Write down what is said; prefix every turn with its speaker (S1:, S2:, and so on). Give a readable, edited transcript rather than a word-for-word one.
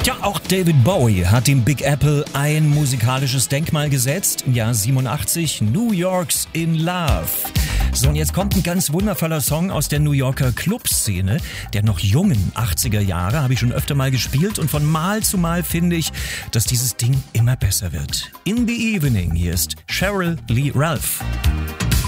S1: Tja, auch David Bowie hat dem Big Apple ein musikalisches Denkmal gesetzt. Im Jahr 87, New York's in Love. So, und jetzt kommt ein ganz wundervoller Song aus der New Yorker Clubszene, der noch jungen 80er Jahre, habe ich schon öfter mal gespielt und von Mal zu Mal finde ich, dass dieses Ding immer besser wird. In the Evening, hier ist Cheryl Lee Ralph.